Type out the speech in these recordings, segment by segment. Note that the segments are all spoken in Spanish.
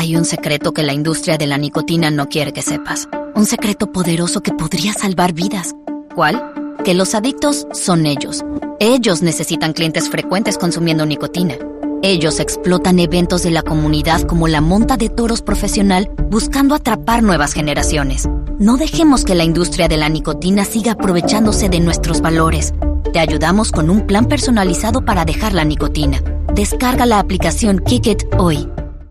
Hay un secreto que la industria de la nicotina no quiere que sepas. Un secreto poderoso que podría salvar vidas. ¿Cuál? Que los adictos son ellos. Ellos necesitan clientes frecuentes consumiendo nicotina. Ellos explotan eventos de la comunidad como la monta de toros profesional buscando atrapar nuevas generaciones. No dejemos que la industria de la nicotina siga aprovechándose de nuestros valores. Te ayudamos con un plan personalizado para dejar la nicotina. Descarga la aplicación Kick It hoy.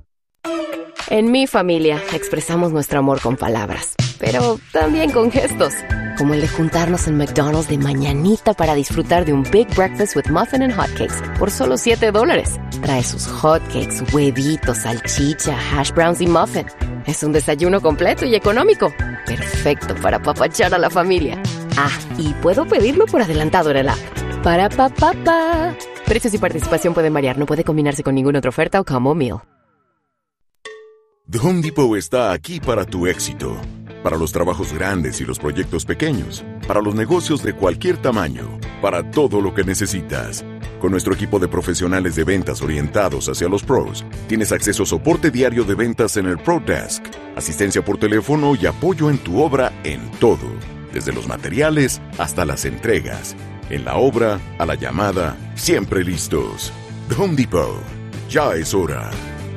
En mi familia expresamos nuestro amor con palabras, pero también con gestos, como el de juntarnos en McDonald's de mañanita para disfrutar de un Big Breakfast with Muffin and Hotcakes por solo $7. Trae sus hotcakes, huevitos, salchicha, hash browns y muffin. Es un desayuno completo y económico, perfecto para apapachar a la familia. Ah, y puedo pedirlo por adelantado en el app. Para papá. Precios y participación pueden variar, no puede combinarse con ninguna otra oferta o combo meal. The Home Depot está aquí para tu éxito. Para los trabajos grandes y los proyectos pequeños. Para los negocios de cualquier tamaño. Para todo lo que necesitas. Con nuestro equipo de profesionales de ventas orientados hacia los pros, tienes acceso a soporte diario de ventas en el Pro Desk, asistencia por teléfono y apoyo en tu obra en todo. Desde los materiales hasta las entregas. En la obra, a la llamada, siempre listos. The Home Depot. Ya es hora.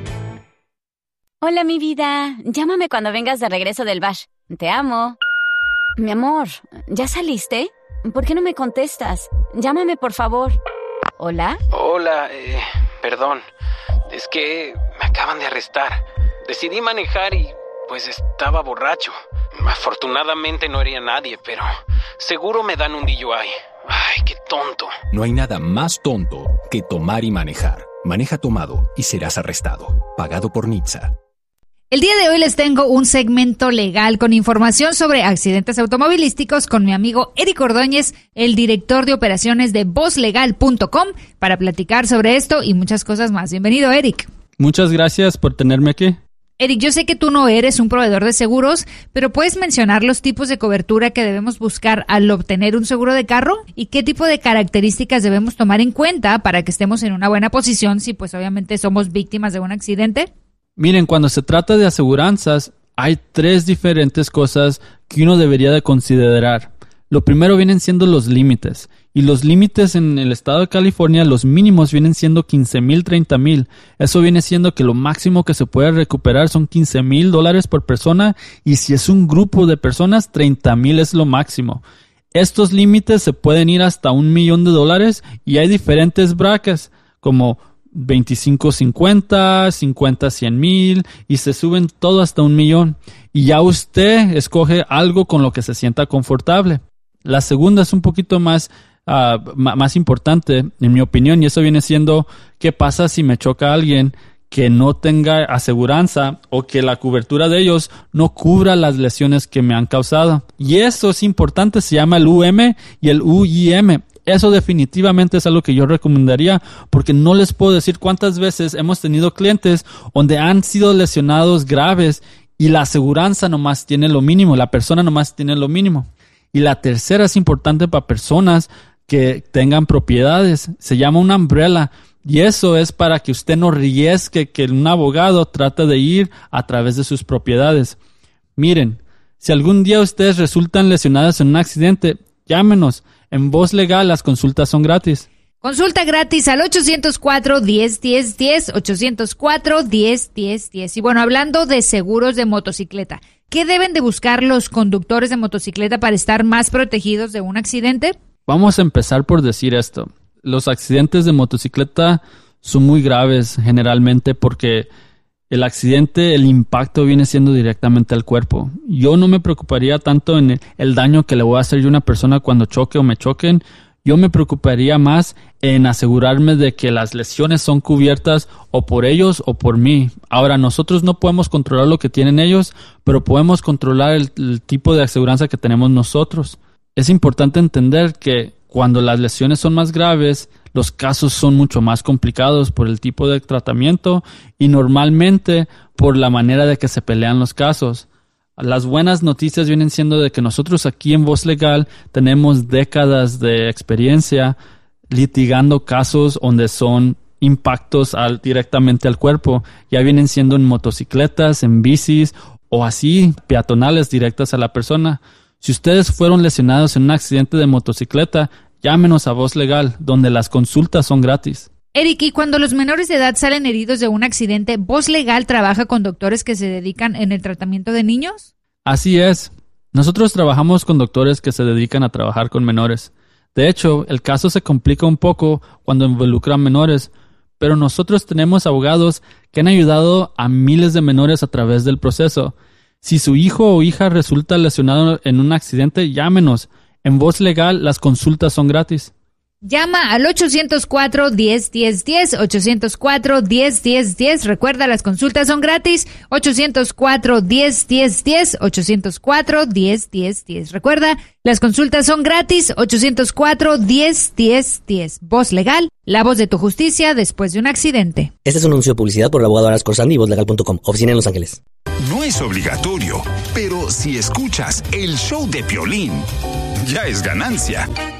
Hola, mi vida. Llámame cuando vengas de regreso del bash. Te amo. Mi amor, ¿ya saliste? ¿Por qué no me contestas? Llámame, por favor. ¿Hola? Hola, perdón. Es que me acaban de arrestar. Decidí manejar y, pues, estaba borracho. Afortunadamente no hería a nadie, pero seguro me dan un DUI. Ay, qué tonto. No hay nada más tonto que tomar y manejar. Maneja tomado y serás arrestado. Pagado por NHTSA. El día de hoy les tengo un segmento legal con información sobre accidentes automovilísticos con mi amigo Eric Ordóñez, el director de operaciones de VozLegal.com, para platicar sobre esto y muchas cosas más. Bienvenido, Eric. Muchas gracias por tenerme aquí. Eric, yo sé que tú no eres un proveedor de seguros, pero ¿puedes mencionar los tipos de cobertura que debemos buscar al obtener un seguro de carro? ¿Y qué tipo de características debemos tomar en cuenta para que estemos en una buena posición si pues obviamente somos víctimas de un accidente? Miren, cuando se trata de aseguranzas, hay 3 diferentes cosas que uno debería de considerar. Lo primero vienen siendo los límites. Y los límites en el estado de California, los mínimos vienen siendo $15,000, $30,000. Eso viene siendo que lo máximo que se puede recuperar son $15,000 por persona. Y si es un grupo de personas, $30,000 es lo máximo. Estos límites se pueden ir hasta $1,000,000 y hay diferentes brackets como 25-50, 50-100,000 y se suben todo hasta $1,000,000. Y ya usted escoge algo con lo que se sienta confortable. La segunda es un poquito más importante, en mi opinión, y eso viene siendo qué pasa si me choca alguien que no tenga aseguranza o que la cobertura de ellos no cubra las lesiones que me han causado. Y eso es importante, se llama el UM y el UIM. Eso definitivamente es algo que yo recomendaría porque no les puedo decir cuántas veces hemos tenido clientes donde han sido lesionados graves y la aseguranza nomás tiene lo mínimo, la persona nomás tiene lo mínimo. Y la tercera es importante para personas que tengan propiedades, se llama una umbrella y eso es para que usted no arriesgue que un abogado trate de ir a través de sus propiedades. Miren, si algún día ustedes resultan lesionados en un accidente, llámenos. En Voz Legal las consultas son gratis. Consulta gratis al 804-10-10-10, 804-10-10-10. Y bueno, hablando de seguros de motocicleta, ¿qué deben de buscar los conductores de motocicleta para estar más protegidos de un accidente? Vamos a empezar por decir esto. Los accidentes de motocicleta son muy graves generalmente porque el accidente, el impacto viene siendo directamente al cuerpo. Yo no me preocuparía tanto en el daño que le voy a hacer yo a una persona cuando choque o me choquen. Yo me preocuparía más en asegurarme de que las lesiones son cubiertas o por ellos o por mí. Ahora, nosotros no podemos controlar lo que tienen ellos, pero podemos controlar el tipo de aseguranza que tenemos nosotros. Es importante entender que cuando las lesiones son más graves, los casos son mucho más complicados por el tipo de tratamiento y normalmente por la manera de que se pelean los casos. Las buenas noticias vienen siendo de que nosotros aquí en Voz Legal tenemos décadas de experiencia litigando casos donde son impactos directamente al cuerpo. Ya vienen siendo en motocicletas, en bicis o así peatonales directas a la persona. Si ustedes fueron lesionados en un accidente de motocicleta, llámenos a Voz Legal, donde las consultas son gratis. Eric, y cuando los menores de edad salen heridos de un accidente, ¿Voz Legal trabaja con doctores que se dedican en el tratamiento de niños? Así es. Nosotros trabajamos con doctores que se dedican a trabajar con menores. De hecho, el caso se complica un poco cuando involucran menores, pero nosotros tenemos abogados que han ayudado a miles de menores a través del proceso. Si su hijo o hija resulta lesionado en un accidente, llámenos. En Voz Legal, las consultas son gratis. Llama al 804-10-10-10, 804-10-10-10. Recuerda, las consultas son gratis. 804-10-10-10, 804-10-10-10. Recuerda, las consultas son gratis. 804-10-10-10. Voz Legal, la voz de tu justicia después de un accidente. Este es un anuncio de publicidad por el abogado Aras Corsandi y vozlegal.com. Oficina en Los Ángeles. No es obligatorio, pero si escuchas el show de Piolín, ya es ganancia.